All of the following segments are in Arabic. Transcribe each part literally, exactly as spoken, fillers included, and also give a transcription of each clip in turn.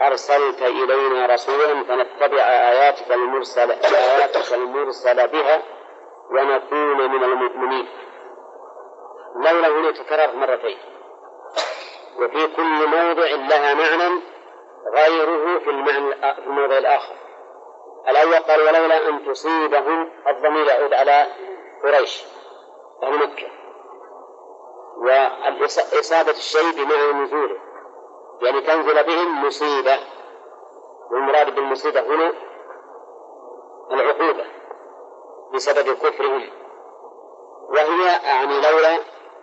أرسلت إلينا رسولا فنتبع آياتك المرسل آياتك المرسل بها ونكون من المؤمنين. لولا هنا تكرر مرتين، وفي كل موضع لها معنى غيره في المعنى في الموضع الآخر. الأول قال ولولا أن تصيبهم، الضمير يعود على قريش أهل مكة، وإصابة الشيء بمعنى نزوله، يعني تنزل بهم مصيبة، والمراد بالمصيبة هنا العقوبة بسبب كفرهم. وهي يعني لولا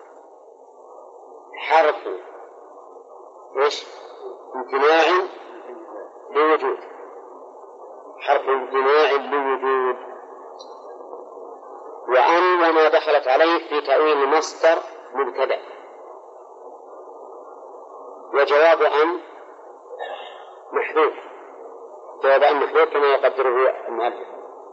حرف ايش؟ امتناع لوجود، حرف امتناع لوجود. وأن وما دخلت عليه في تأويل مصدر مبتدأ، وجواب أن محذوف، جواب أن محذوف كما يقدره المؤلف.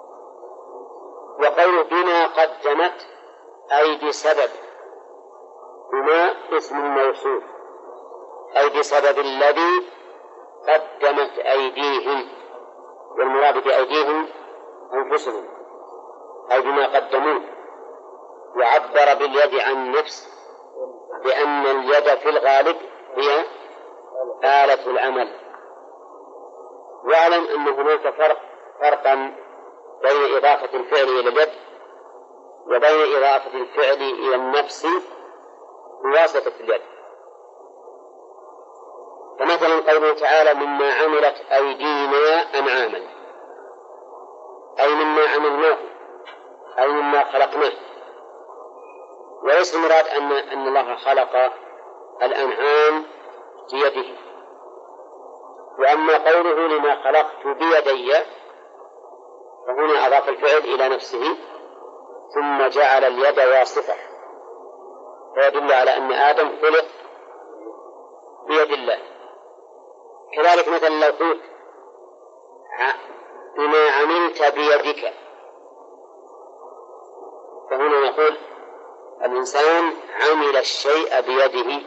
وقول بما قدمت أي بسبب، بما اسم موصول أي بسبب الذي قدمت أيديهم، والمراد بأيديهم أنفسهم أي بما قدموه. وعبر باليد عن النفس لأن اليد في الغالب هي آلة العمل. واعلم أن هناك فرق فرقا بين إضافة الفعل إلى اليد وبين إضافة الفعل إلى النفس بواسطة اليد. فمثلا قوله تعالى مما عملت أيدينا أنعاما، أي مما عملناه أي مما خلقناه، وليس المراد أن أن الله خلق الأنعام بيده. وأما قوله لما خلقت بيدي فهنا أضاف الفعل إلى نفسه ثم جعل اليد واسطة، فيدل على أن آدم خلق بيد الله. كذلك مثلا لو قلت بما عملت بيدك، فهنا نقول الإنسان عمل الشيء بيده،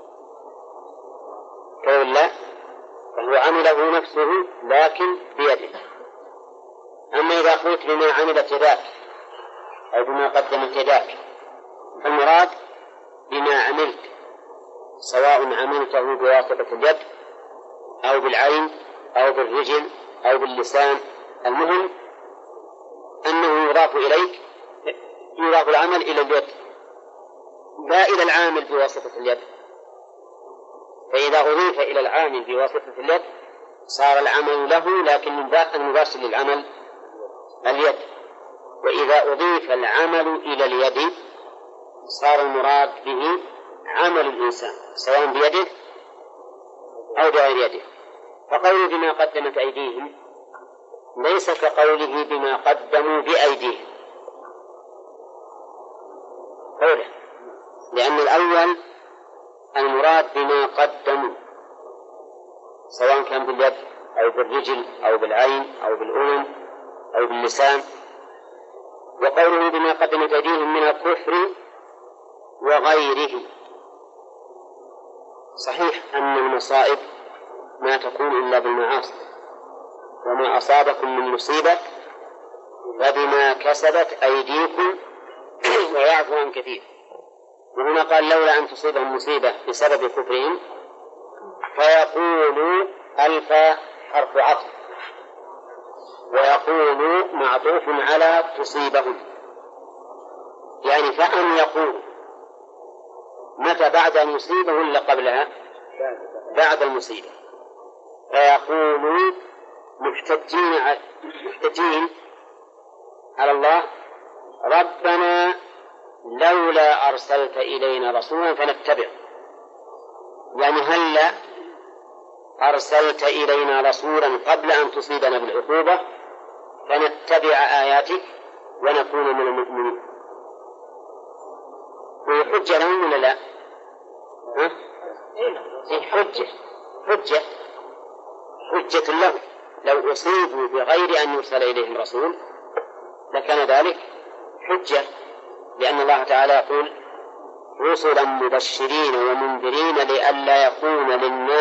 قول لا، فهو عمله نفسه لكن بيده. أما إذا قلت بما عملت يداك أو بما قدمت يداك، فالمراد بما عملت، سواء عملته بواسطة اليد أو بالعين أو بالرجل أو باللسان، المهم أنه يضاف إليك، يضاف العمل إلى اليد لا إلى العامل بواسطة اليد. فإذا أضيف إلى العامل بواسطة اليد صار العمل له، لكن من ذات المباشر للعمل اليد. وإذا أضيف العمل إلى اليد صار المراد به عمل الإنسان سواء بيده أو بغير يده. فقوله بما قدمت أيديهم ليس كقوله بما قدموا بأيديهم، قوله، لأن الأول المراد بما قدموا سواء كان باليد أو بالرجل أو بالعين أو بالأذن أو باللسان. وقوله بما قدمت أيديهم من الكفر وغيره، صحيح أن المصائب ما تكون إلا بالمعاصي، وما أصابكم من مصيبة فبما كسبت أيديكم ويعفو عن كثير. وهنا قال لولا أن تصيبهم مصيبة بسبب كفرهم، فيقولوا ألف حرف عطف، ويقولوا معطوف على تصيبهم، يعني فأن يقول متى بعد المصيبة ولا قبلها؟ بعد المصيبة. فيقولوا محتجين محتجين على الله ربنا لولا أرسلت إلينا رسولا فنتبع، يعني هلا أرسلت إلينا رسولا قبل أن تصيبنا بالعقوبة فنتبع آياتك ونكون من المؤمنين. وحجة لهم ولا لا؟ ها؟ إيه حجة حجة حجة لهم. لو أصيبوا بغير أن يرسل إليهم رسول لكان ذلك حجة، لأن الله تعالى يقول رسلا مبشرين ومنذرين لئلا يكون للناس